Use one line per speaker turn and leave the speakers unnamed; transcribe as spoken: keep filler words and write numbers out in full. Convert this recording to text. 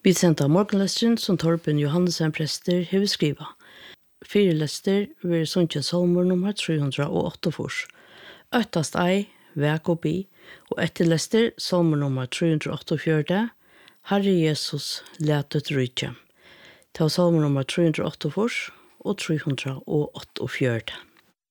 Vi sendte morgenlesteren som Torben Johannesen prester har skriva. Fire lester vil sunnkje salmer nummer tre hundre og åtte fors. Øttast ei, vek og bi, og etter lester salmer nummer tre hundre og åttiofjørt, Herre Jesus, letet rydtje. Det var salmer nummer tre hundre og åtte fors og tre hundre og åttiofjørt.